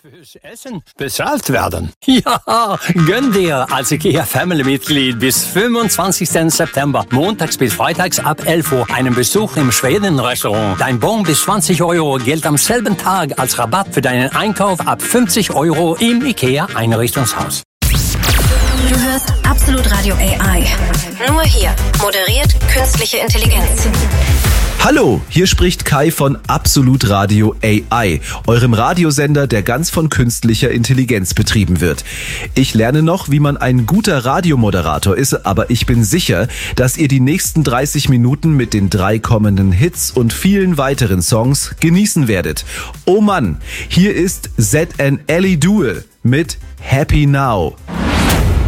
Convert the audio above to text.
Fürs Essen bezahlt werden? Ja, gönn dir als IKEA-Family-Mitglied bis 25. September, montags bis freitags ab 11 Uhr, einen Besuch im Schweden-Restaurant. Dein Bon bis 20 Euro gilt am selben Tag als Rabatt für deinen Einkauf ab 50 Euro im IKEA-Einrichtungshaus. Du hörst Absolut Radio AI. Nur hier moderiert künstliche Intelligenz. Hallo, hier spricht Kai von Absolut Radio AI, eurem Radiosender, der ganz von künstlicher Intelligenz betrieben wird. Ich lerne noch, wie man ein guter Radiomoderator ist, aber ich bin sicher, dass ihr die nächsten 30 Minuten mit den 3 kommenden Hits und vielen weiteren Songs genießen werdet. Oh Mann, hier ist ZN Ellie Duel mit Happy Now.